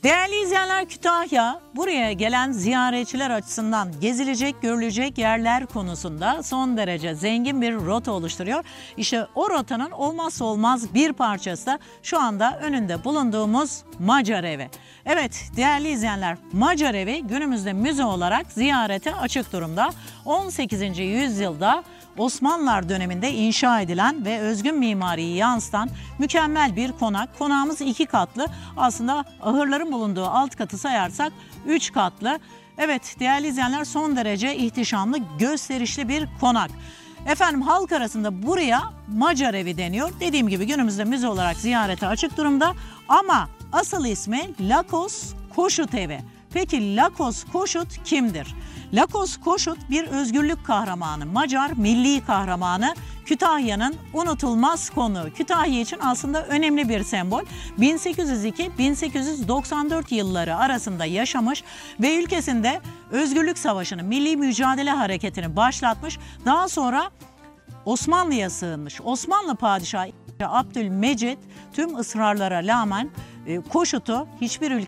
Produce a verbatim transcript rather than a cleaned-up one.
Değerli izleyenler, Kütahya buraya gelen ziyaretçiler açısından gezilecek, görülecek yerler konusunda son derece zengin bir rota oluşturuyor. İşte o rotanın olmazsa olmaz bir parçası da şu anda önünde bulunduğumuz Macar Evi. Evet değerli izleyenler, Macar Evi günümüzde müze olarak ziyarete açık durumda. on sekizinci yüzyılda Osmanlılar döneminde inşa edilen ve özgün mimariyi yansıtan mükemmel bir konak. Konağımız iki katlı. Aslında ahırların bulunduğu alt katı sayarsak üç katlı. Evet değerli izleyenler, son derece ihtişamlı, gösterişli bir konak. Efendim halk arasında buraya Macar Evi deniyor. Dediğim gibi günümüzde müze olarak ziyarete açık durumda. Ama asıl ismi Lakos Koşut Evi. Peki Lakos Koşut kimdir? Lakos Koşut bir özgürlük kahramanı, Macar milli kahramanı, Kütahya'nın unutulmaz konuğu. Kütahya için aslında önemli bir sembol. bin sekiz yüz iki bin sekiz yüz doksan dört yılları arasında yaşamış ve ülkesinde özgürlük savaşını, milli mücadele hareketini başlatmış. Daha sonra Osmanlı'ya sığınmış. Osmanlı padişahı Abdülmecit tüm ısrarlara rağmen Koşut'u hiçbir ülke